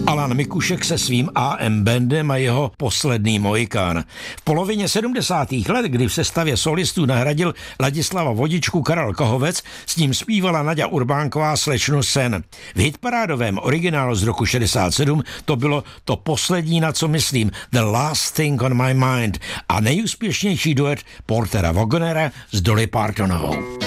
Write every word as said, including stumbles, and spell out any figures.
Alan Mikušek se svým á em bandem a jeho Posledný Mohikán. V polovině sedmdesátých let, kdy v sestavě solistů nahradil Ladislava Vodičku Karel Kohovec, s ním zpívala Naďa Urbánková Slečnu Sen. V hitparádovém originálu z roku šedesát sedm to bylo To poslední, na co myslím, The Last Thing on My Mind, a nejúspěšnější duet Portera Wagonera s Dolly Partonovou.